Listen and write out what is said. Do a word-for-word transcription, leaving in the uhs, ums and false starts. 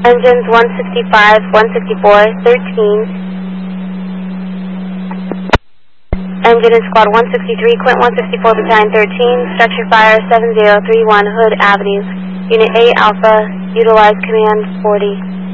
Engines one sixty-five, one sixty-four, thirteen. Engine in squad one sixty-three, Quint one sixty-four, battalion thirteen, structure fire seven zero three one, Hood Avenue. Unit eight Alpha, utilize command forty.